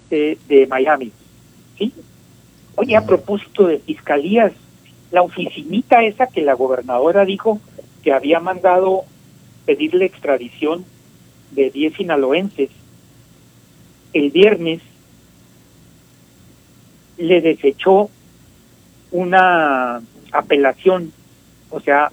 de Miami, ¿sí? Oye, a propósito de fiscalías, la oficinita esa que la gobernadora dijo que había mandado pedirle extradición de 10 sinaloenses, el viernes le desechó una apelación, o sea,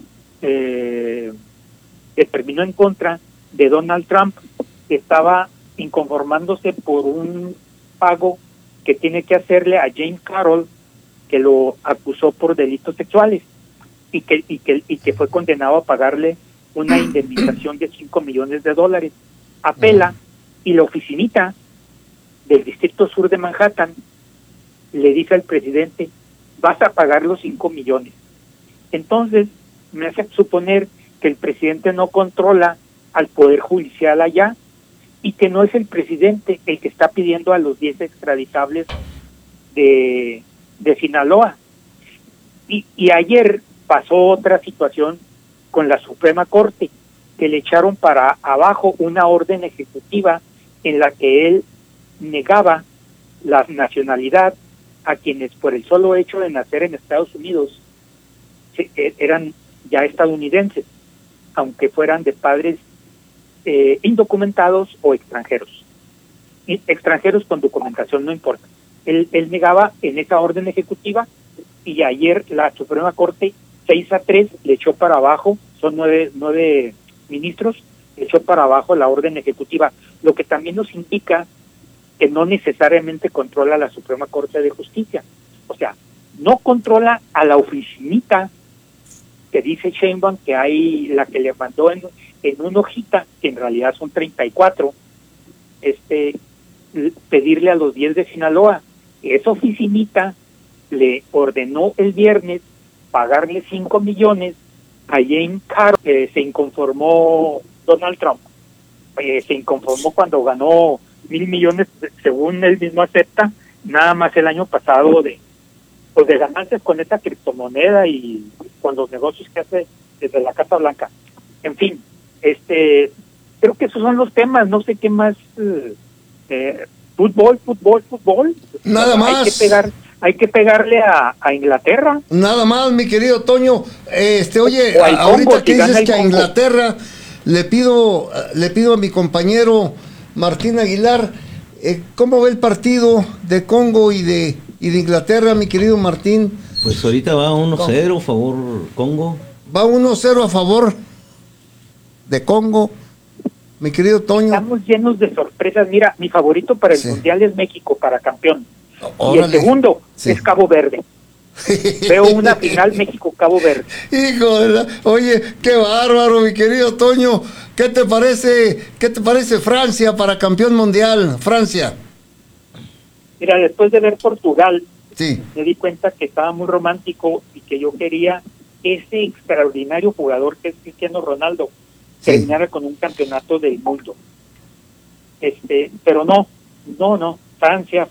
determinó en contra de Donald Trump, que estaba inconformándose por un pago que tiene que hacerle a James Carroll, que lo acusó por delitos sexuales y que fue condenado a pagarle una indemnización de $5 millones. Apela y la oficinita del Distrito Sur de Manhattan le dice al presidente: vas a pagar los 5 millones. Entonces, me hace suponer que el presidente no controla al Poder Judicial allá y que no es el presidente el que está pidiendo a los 10 extraditables de Sinaloa. Y ayer pasó otra situación con la Suprema Corte, que le echaron para abajo una orden ejecutiva en la que él negaba la nacionalidad a quienes por el solo hecho de nacer en Estados Unidos eran ya estadounidenses, aunque fueran de padres indocumentados o extranjeros. Extranjeros con documentación, no importa. Él negaba en esa orden ejecutiva y ayer la Suprema Corte 6-3 le echó para abajo, son nueve ministros, le echó para abajo la orden ejecutiva, lo que también nos indica que no necesariamente controla la Suprema Corte de Justicia. O sea, no controla a la oficinita que dice Sheinbaum, que hay la que le mandó en una hojita, que en realidad son 34, pedirle a los 10 de Sinaloa. Esa oficinita le ordenó el viernes pagarle 5 millones a James Carroll. Se inconformó Donald Trump. Se inconformó cuando ganó 1,000 millones, según él mismo acepta, nada más el año pasado de ganancias con esta criptomoneda y con los negocios que hace desde la Casa Blanca. En fin, creo que esos son los temas, no sé qué más. Fútbol. Nada más. Hay que pegarle a Inglaterra. Nada más, mi querido Toño. Oye, ahorita Congo, que dices que a Congo. Inglaterra, le pido a mi compañero Martín Aguilar, ¿cómo ve el partido de Congo y de Inglaterra, mi querido Martín? Pues ahorita va 1-0 a favor Congo. Va 1-0 a favor de Congo, mi querido Toño. Estamos llenos de sorpresas. Mira, mi favorito para el Mundial es México, para campeón. Órale. Y el segundo es Cabo Verde. Veo una final México-Cabo Verde. Híjole, oye, qué bárbaro, mi querido Toño. ¿Qué te parece Francia para campeón mundial? Francia. Mira, después de ver Portugal, sí, me di cuenta que estaba muy romántico y que yo quería ese extraordinario jugador que es Cristiano Ronaldo terminara con un campeonato del mundo. Pero no, Francia,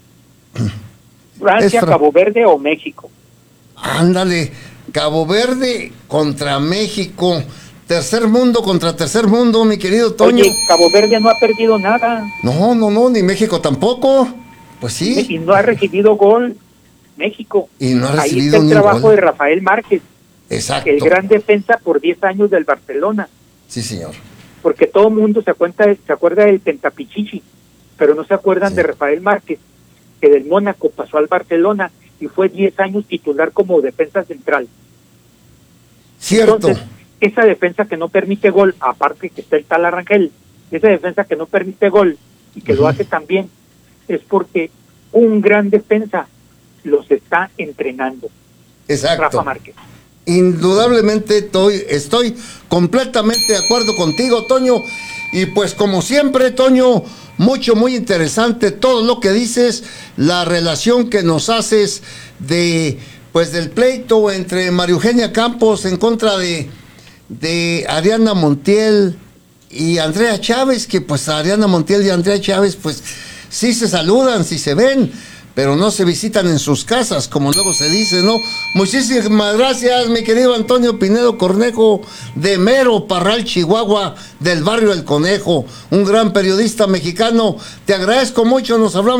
Cabo Verde o México. Ándale, Cabo Verde contra México, tercer mundo contra tercer mundo, mi querido Toño. Oye, Cabo Verde no ha perdido nada. No, ni México tampoco. Pues sí. Y no ha recibido gol México. Y no ha recibido ahí está el trabajo gol de Rafael Márquez. Exacto. El gran defensa por 10 años del Barcelona. Sí, señor. Porque todo el mundo se acuerda del Pentapichichi, pero no se acuerdan de Rafael Márquez, que del Mónaco pasó al Barcelona y fue 10 años titular como defensa central. Cierto. Entonces, esa defensa que no permite gol, aparte que está el tal Arrangel, esa defensa que no permite gol y que lo hace también, es porque un gran defensa los está entrenando. Exacto. Rafa Márquez. Indudablemente estoy completamente de acuerdo contigo, Toño. Y pues como siempre, Toño, muy interesante todo lo que dices, la relación que nos haces del pleito entre María Eugenia Campos en contra de Ariana Montiel y Andrea Chávez, que pues Ariana Montiel y Andrea Chávez pues sí se saludan, sí se ven, pero no se visitan en sus casas, como luego se dice, ¿no? Muchísimas gracias, mi querido Antonio Pinedo Cornejo, de Mero Parral, Chihuahua, del barrio El Conejo, un gran periodista mexicano. Te agradezco mucho, nos hablamos.